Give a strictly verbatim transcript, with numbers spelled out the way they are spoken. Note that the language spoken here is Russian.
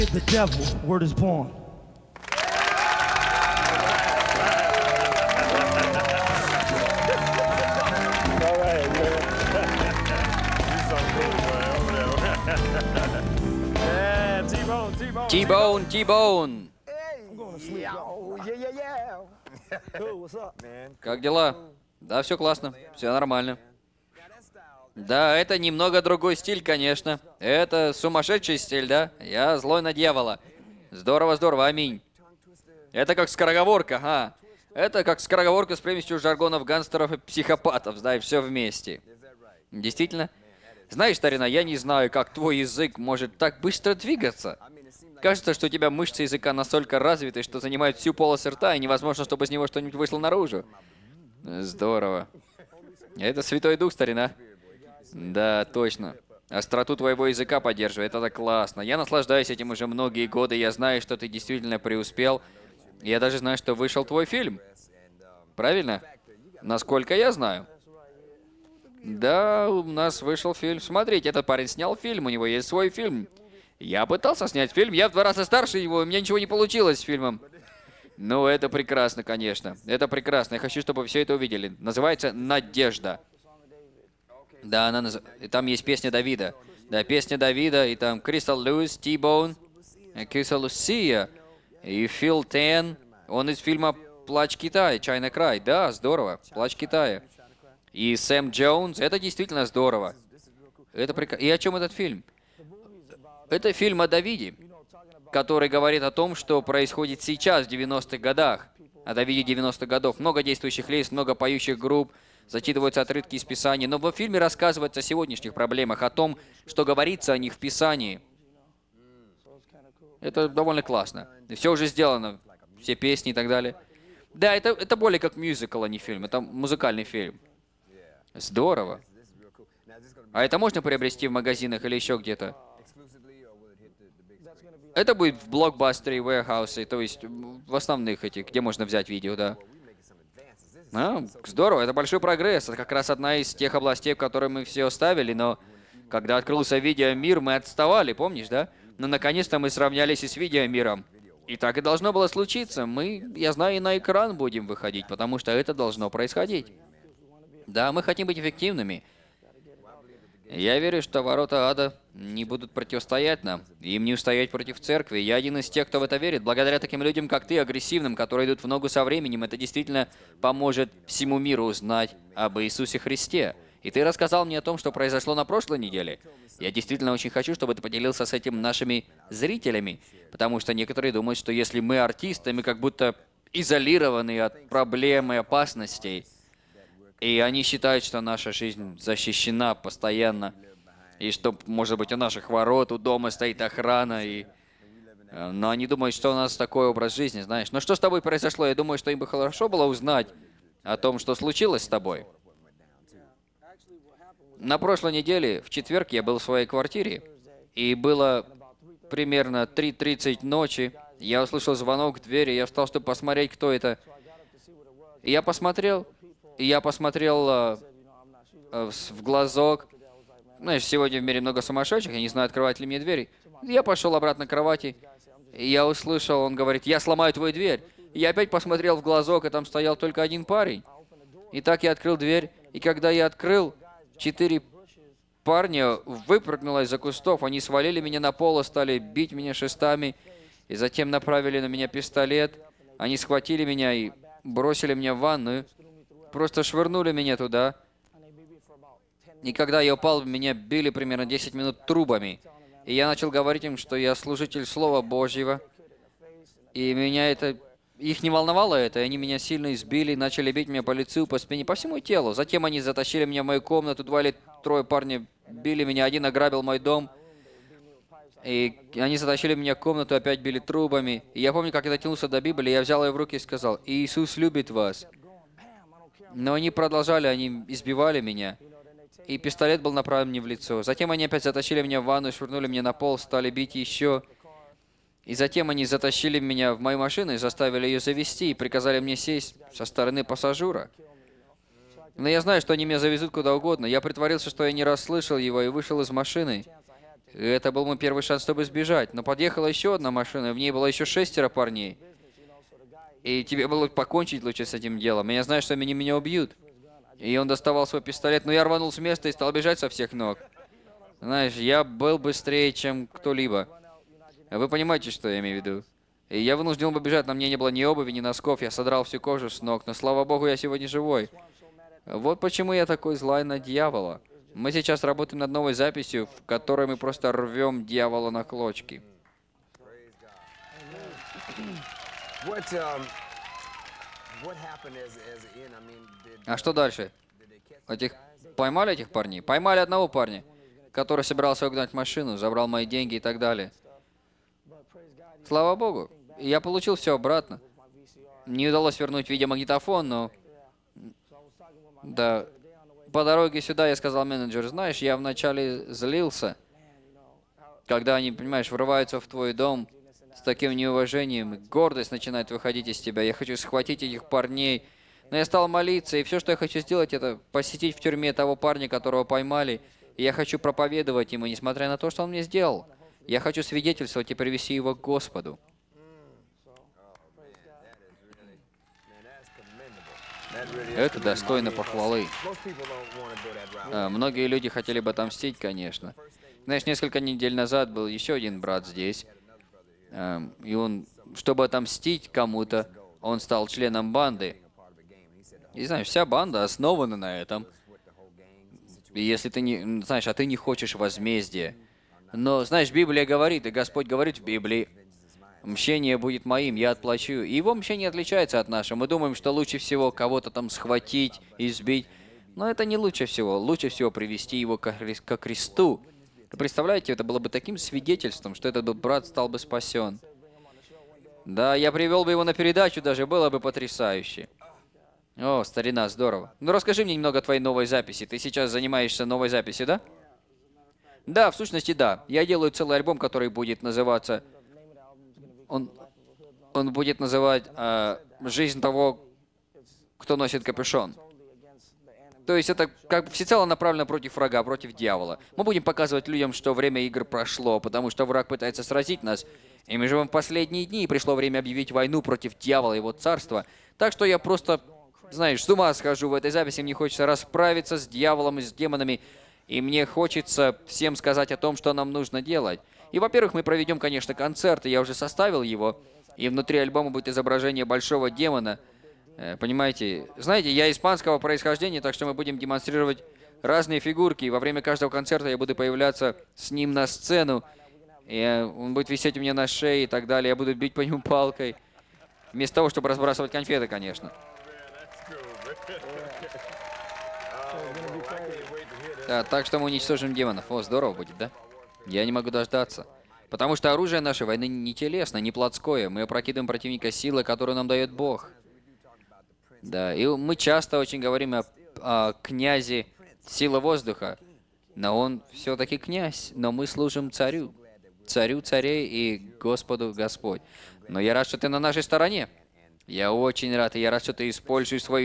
The devil, word is born. All right, man. You so cool, man. Over there. Yeah, T-Bone, T-Bone. T-Bone, T-Bone. I'm going to sleep, y'all. Yeah, yeah, yeah. Cool, what's up? Man. Как дела? Да, все классно, все нормально. Да, это немного другой стиль, конечно. Это сумасшедший стиль, да? Я злой на дьявола. Здорово, здорово, аминь. Это как скороговорка, ага. Это как скороговорка с примесью жаргонов гангстеров и психопатов, да, и все вместе. Действительно? Знаешь, старина, я не знаю, как твой язык может так быстро двигаться. Кажется, что у тебя мышцы языка настолько развиты, что занимают всю полость рта, и невозможно, чтобы из него что-нибудь вышло наружу. Здорово. Это Святой Дух, старина. Да, точно. Остроту твоего языка поддерживает, это классно. Я наслаждаюсь этим уже многие годы, я знаю, что ты действительно преуспел. Я даже знаю, что вышел твой фильм. Правильно? Насколько я знаю. Да, у нас вышел фильм. Смотрите, этот парень снял фильм, у него есть свой фильм. Я пытался снять фильм, я в два раза старше его, у меня ничего не получилось с фильмом. Ну, это прекрасно, конечно. Это прекрасно. Я хочу, чтобы вы все это увидели. Называется «Надежда». Да, она наз... и там есть песня Давида. Да, песня Давида, и там Кристал Льюис, Ти-Боун, Кристал Лусия, и Фил Тен. Он из фильма «Плач Китая», «China Cry». Да, здорово. «Плач Китая». И Сэм Джонс. Это действительно здорово. Это прек... И о чем этот фильм? Это фильм о Давиде, который говорит о том, что происходит сейчас, в девяностых годах. О Давиде девяностых годов. Много действующих лиц, много поющих групп, зачитываются отрывки из Писания. Но в фильме рассказывается о сегодняшних проблемах, о том, что говорится о них в Писании. Это довольно классно. И все уже сделано. Все песни и так далее. Да, это, это более как мюзикл, а не фильм. Это музыкальный фильм. Здорово. А это можно приобрести в магазинах или еще где-то? Это будет в блокбастере, warehouse, то есть в основных этих, где можно взять видео, да. А, здорово, это большой прогресс. Это как раз одна из тех областей, в которые мы все оставили, но когда открылся видеомир, мы отставали, помнишь, да? Но наконец-то мы сравнялись и с видеомиром. И так и должно было случиться. Мы, я знаю, и на экран будем выходить, потому что это должно происходить. Да, мы хотим быть эффективными. Я верю, что ворота ада не будут противостоять нам. Им не устоять против церкви. Я один из тех, кто в это верит. Благодаря таким людям, как ты, агрессивным, которые идут в ногу со временем, это действительно поможет всему миру узнать об Иисусе Христе. И ты рассказал мне о том, что произошло на прошлой неделе. Я действительно очень хочу, чтобы ты поделился с этим нашими зрителями, потому что некоторые думают, что если мы артисты, мы как будто изолированы от проблем и опасностей. И они считают, что наша жизнь защищена постоянно. И что, может быть, у наших ворот, у дома стоит охрана. И... Но они думают, что у нас такой образ жизни, знаешь. Но что с тобой произошло? Я думаю, что им бы хорошо было узнать о том, что случилось с тобой. На прошлой неделе, в четверг, я был в своей квартире. И было примерно три тридцать ночи. Я услышал звонок в дверь, и я встал, чтобы посмотреть, кто это. И я посмотрел... И я посмотрел э, э, в глазок. Знаешь, сегодня в мире много сумасшедших, я не знаю, открывать ли мне дверь. Я пошел обратно к кровати, и я услышал, он говорит, я сломаю твою дверь. И я опять посмотрел в глазок, и там стоял только один парень. И так я открыл дверь, и когда я открыл, четыре парня выпрыгнуло из-за кустов, они свалили меня на пол и стали бить меня шестами, и затем направили на меня пистолет. Они схватили меня и бросили меня в ванную. Просто швырнули меня туда. И когда я упал, меня били примерно десять минут трубами. И я начал говорить им, что я служитель Слова Божьего. И меня это... Их не волновало это, и они меня сильно избили, начали бить меня по лицу, по спине, по всему телу. Затем они затащили меня в мою комнату, два или трое парней били меня, один ограбил мой дом. И они затащили меня в комнату, опять били трубами. И я помню, как я дотянулся до Библии, я взял ее в руки и сказал, «Иисус любит вас». Но они продолжали, они избивали меня. И пистолет был направлен мне в лицо. Затем они опять затащили меня в ванну, швырнули меня на пол, стали бить еще. И затем они затащили меня в мою машину и заставили ее завести, и приказали мне сесть со стороны пассажира. Но я знаю, что они меня завезут куда угодно. Я притворился, что я не расслышал его, и вышел из машины. И это был мой первый шанс, чтобы сбежать. Но подъехала еще одна машина, и в ней было еще шестеро парней. И тебе было покончить лучше с этим делом. Я знаю, что они меня убьют. И он доставал свой пистолет, но я рванул с места и стал бежать со всех ног. Знаешь, я был быстрее, чем кто-либо. Вы понимаете, что я имею в виду? И я вынужден был бежать, на мне не было ни обуви, ни носков, я содрал всю кожу с ног, но слава богу, я сегодня живой. Вот почему я такой злой на дьявола. Мы сейчас работаем над новой записью, в которой мы просто рвем дьявола на клочки. What, um, what happened as, as in, I mean, did, А что дальше? Этих... Поймали этих парней? Поймали одного парня, который собирался угнать машину, забрал мои деньги и так далее. Слава богу, я получил все обратно. Не удалось вернуть видеомагнитофон, но... Да. По дороге сюда я сказал менеджеру, знаешь, я вначале злился, когда они, понимаешь, врываются в твой дом с таким неуважением, гордость начинает выходить из тебя. Я хочу схватить этих парней. Но я стал молиться, и все, что я хочу сделать, это посетить в тюрьме того парня, которого поймали. И я хочу проповедовать ему, несмотря на то, что он мне сделал. Я хочу свидетельствовать и привести его к Господу. Это достойно похвалы. А, многие люди хотели бы отомстить, конечно. Знаешь, несколько недель назад был еще один брат здесь. А, и он, чтобы отомстить кому-то, он стал членом банды. И знаешь, вся банда основана на этом. И если ты не... Знаешь, а ты не хочешь возмездия. Но, знаешь, Библия говорит, и Господь говорит в Библии, мщение будет моим, я отплачу. И его мщение отличается от нашего. Мы думаем, что лучше всего кого-то там схватить, избить. Но это не лучше всего. Лучше всего привести его ко, Хри... ко кресту. Вы представляете, это было бы таким свидетельством, что этот брат стал бы спасен. Да, я привел бы его на передачу даже, было бы потрясающе. О, старина, здорово. Ну, расскажи мне немного о твоей новой записи. Ты сейчас занимаешься новой записью, да? Да, в сущности, да. Я делаю целый альбом, который будет называться... Он, он будет называть э, «Жизнь того, кто носит капюшон». То есть это как бы всецело направлено против врага, против дьявола. Мы будем показывать людям, что время игр прошло, потому что враг пытается сразить нас. И мы живем в последние дни, и пришло время объявить войну против дьявола и его царства. Так что я просто, знаешь, с ума схожу в этой записи. Мне хочется расправиться с дьяволом и с демонами. И мне хочется всем сказать о том, что нам нужно делать. И, во-первых, мы проведем, конечно, концерт, и я уже составил его. И внутри альбома будет изображение большого демона. Э, понимаете, знаете, я испанского происхождения, так что мы будем демонстрировать разные фигурки. И во время каждого концерта я буду появляться с ним на сцену. И э, он будет висеть у меня на шее и так далее. Я буду бить по нему палкой. Вместо того, чтобы разбрасывать конфеты, конечно. Да, так что мы уничтожим демонов. О, здорово будет, да? Я не могу дождаться. Потому что оружие нашей войны не телесное, не плотское. Мы опрокидываем противника силой, которую нам дает Бог. Да, и мы часто очень говорим о, о князе силы воздуха. Но он все-таки князь. Но мы служим царю. Царю царей и Господу Господь. Но я рад, что ты на нашей стороне. Я очень рад, и я рад, что ты используешь свою